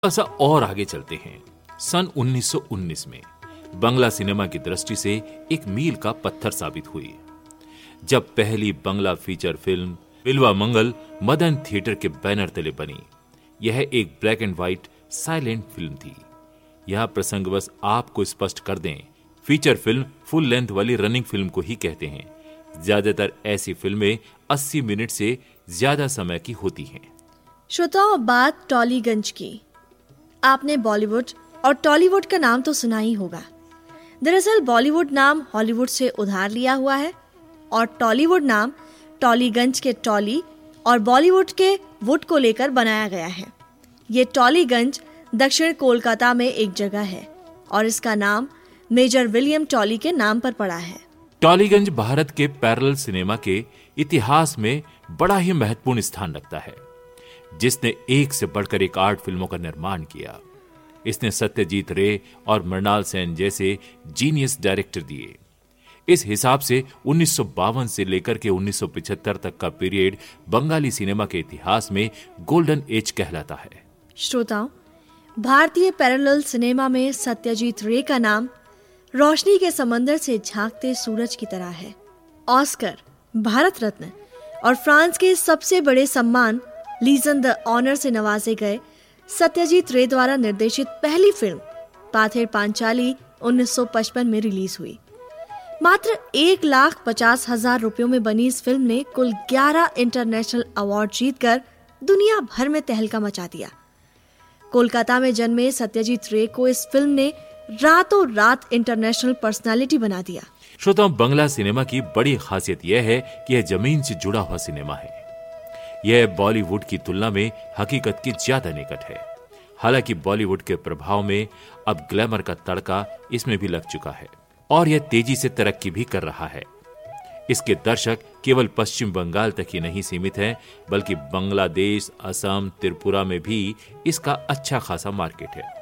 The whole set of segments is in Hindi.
ऐसा और आगे चलते हैं। सन 1919 में बंगला सिनेमा की दृष्टि से एक मील का पत्थर साबित हुई, जब पहली बंगला फीचर फिल्म बिल्वा मंगल मदन थिएटर के बैनर तले बनी। यह एक black and white silent film थी। यह प्रसंगवश आपको स्पष्ट कर दें, फीचर फिल्म फुल लेंथ वाली रनिंग फिल्म को ही कहते हैं। ज्यादातर ऐसी फिल्में 80 मिनट से ज्यादा समय की होती हैं। श्रोताओं, बात टॉलीगंज की। आपने बॉलीवुड और टॉलीवुड का नाम तो सुना ही होगा। दरअसल बॉलीवुड नाम हॉलीवुड से उधार लिया हुआ है और टॉलीवुड नाम टॉलीगंज के टॉली और बॉलीवुड के वुड को लेकर बनाया गया है। ये टॉलीगंज दक्षिण कोलकाता में एक जगह है और इसका नाम मेजर विलियम टॉली के नाम पर पड़ा है। टॉलीगंज भारत के पैरेलल सिनेमा के इतिहास में बड़ा ही महत्वपूर्ण स्थान रखता है, जिसने एक से बढ़कर एक आर्ट फिल्मों का निर्माण किया। इसने सत्यजीत रे और मृणाल सेन जैसे जीनियस डायरेक्टर दिए। इस हिसाब से 1952 से लेकर के 1975 तक का पीरियड बंगाली सिनेमा के इतिहास में गोल्डन एज कहलाता है। श्रोताओं, भारतीय पैरेलल सिनेमा में सत्यजीत रे का नाम रोशनी के समंदर से झांकते सूरज की तरह है। ऑस्कर, भारत रत्न और फ्रांस के सबसे बड़े सम्मान लीजन द ऑनर से नवाजे गए सत्यजीत रे द्वारा निर्देशित पहली फिल्म पाथेर पांचाली 1955 में रिलीज हुई। मात्र 1,50,000 रुपयों में बनी इस फिल्म ने कुल 11 इंटरनेशनल अवार्ड जीतकर दुनिया भर में तहलका मचा दिया। कोलकाता में जन्मे सत्यजीत रे को इस फिल्म ने रातों रात इंटरनेशनल पर्सनालिटी बना दिया। श्रोताओं, बंगला सिनेमा की बड़ी खासियत यह है कि यह जमीन से जुड़ा हुआ सिनेमा है। यह बॉलीवुड की तुलना में हकीकत के ज्यादा निकट है। हालांकि बॉलीवुड के प्रभाव में अब ग्लैमर का तड़का इसमें भी लग चुका है और यह तेजी से तरक्की भी कर रहा है। इसके दर्शक केवल पश्चिम बंगाल तक ही नहीं सीमित हैं, बल्कि बांग्लादेश, असम, त्रिपुरा में भी इसका अच्छा खासा मार्केट है।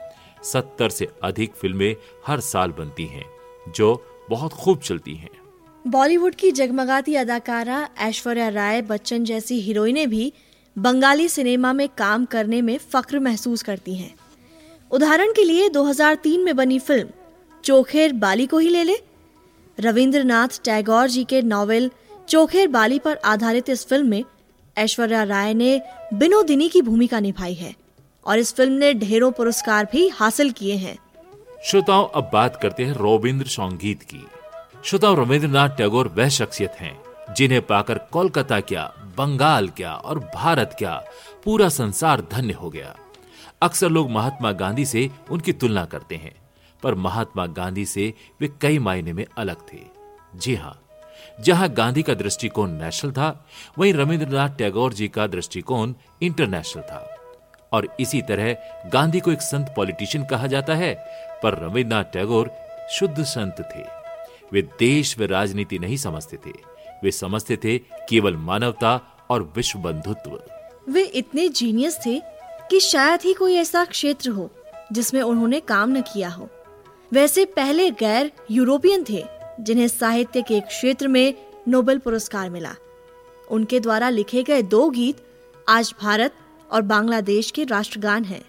70 से अधिक फिल्में हर साल बनती हैं, जो बहुत खूब चलती हैं। बॉलीवुड की जगमगाती अदाकारा ऐश्वर्या राय बच्चन जैसी हीरोइनें भी बंगाली सिनेमा में काम करने में फख्र महसूस करती हैं। उदाहरण के लिए 2003 में बनी फिल्म चोखेर बाली को ही ले ले। रविंद्रनाथ टैगोर जी के नॉवेल चोखेर बाली पर आधारित इस फिल्म में ऐश्वर्या राय ने बिनोदिनी की भूमिका निभाई है और इस फिल्म ने ढेरों पुरस्कार भी हासिल किए हैं। श्रोताओं, अब बात करते हैं रविंद्र संगीत की। श्रोताओं, रविंद्रनाथ टैगोर वह शख्सियत हैं जिन्हें पाकर कोलकाता क्या, बंगाल क्या और भारत क्या, पूरा संसार धन्य हो गया। अक्सर लोग महात्मा गांधी से उनकी तुलना करते हैं, पर महात्मा गांधी से वे कई मायने में अलग थे। जी हाँ, जहां गांधी का दृष्टिकोण नेशनल था, वहीं रविंद्रनाथ टैगोर जी का दृष्टिकोण इंटरनेशनल था। और इसी तरह गांधी को एक संत पॉलिटिशियन कहा जाता है, पर रविंद्रनाथ टैगोर शुद्ध संत थे। वे देश व राजनीति नहीं समझते थे, वे समझते थे केवल मानवता और विश्व बंधुत्व। वे इतने जीनियस थे कि शायद ही कोई ऐसा क्षेत्र हो जिसमें उन्होंने काम न किया हो। वैसे पहले गैर यूरोपियन थे जिन्हें साहित्य के क्षेत्र में नोबेल पुरस्कार मिला। उनके द्वारा लिखे गए 2 गीत आज भारत और बांग्लादेश के राष्ट्रगान हैं।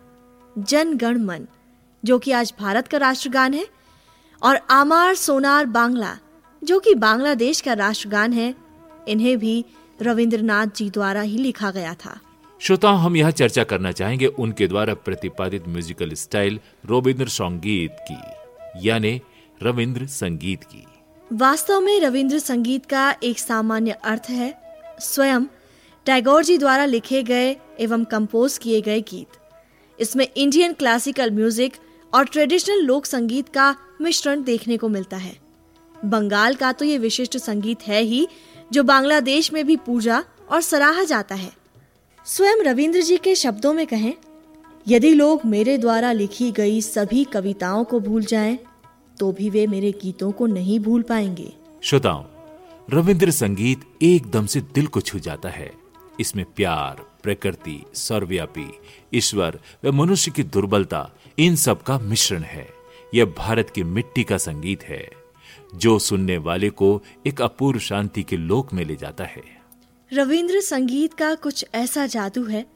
जन गण मन, जो कि आज भारत का राष्ट्रगान है, और आमार सोनार बांग्ला, जो कि बांग्लादेश का राष्ट्रगान है, इन्हें भी रविंद्रनाथ जी द्वारा ही लिखा गया था। श्रोताओं, हम यह चर्चा करना चाहेंगे उनके द्वारा प्रतिपादित म्यूजिकल स्टाइल रविंद्र संगीत की, यानी रविंद्र संगीत की। वास्तव में रविंद्र संगीत का एक सामान्य अर्थ है स्वयं टैगोर जी द्वारा लिखे गए एवं कंपोज किए गए गीत। इसमें इंडियन क्लासिकल म्यूजिक और ट्रेडिशनल लोक संगीत का मिश्रण देखने को मिलता है। बंगाल का तो ये विशिष्ट संगीत है ही, जो बांग्लादेश में भी पूजा और सराहा जाता है। स्वयं रविंद्र जी के शब्दों में कहें, यदि लोग मेरे द्वारा लिखी गई सभी कविताओं को भूल जाएं, तो भी वे मेरे गीतों को नहीं भूल पाएंगे। श्रोताओं, रविंद्र संगीत एकदम से दिल को छू जाता है। इसमें प्यार, प्रकृति, सर्वव्यापी, ईश्वर व मनुष्य की दुर्बलता, इन सब का मिश्रण है। यह भारत की मिट्टी का संगीत है, जो सुनने वाले को एक अपूर्व शांति के लोक में ले जाता है। रविंद्र संगीत का कुछ ऐसा जादू है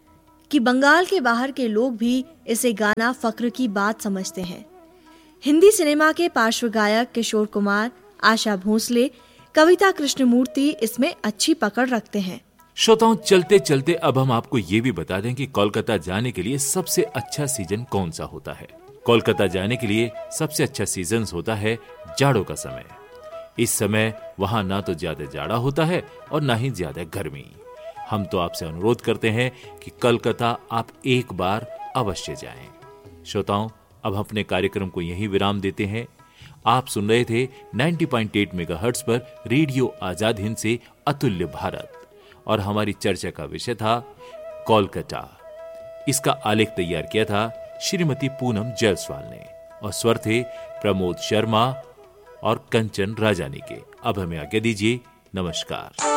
कि बंगाल के बाहर के लोग भी इसे गाना फक्र की बात समझते हैं। हिंदी सिनेमा के पार्श्व गायक किशोर कुमार, आशा भोसले, कविता कृष्णमूर्ति इसमें अच्छी पकड़ रखते हैं। श्रोताओं, चलते चलते अब हम आपको ये भी बता दें कि कोलकाता जाने के लिए सबसे अच्छा सीजन कौन सा होता है। कोलकाता जाने के लिए सबसे अच्छा सीजन होता है जाड़ों का समय। इस समय वहां ना तो ज्यादा जाड़ा होता है और ना ही ज्यादा गर्मी। हम तो आपसे अनुरोध करते हैं कि कोलकाता आप एक बार अवश्य जाएं। श्रोताओं, अब अपने कार्यक्रम को यहीं विराम देते हैं। आप सुन रहे थे 90.8 मेगाहर्ट्ज पर रेडियो आजाद हिंद से अतुल्य भारत, और हमारी चर्चा का विषय था कोलकाता। इसका आलेख तैयार किया था श्रीमती पूनम जायसवाल ने, और स्वर थे प्रमोद शर्मा और कंचन राजानी के। अब हमें आज्ञा दीजिए, नमस्कार।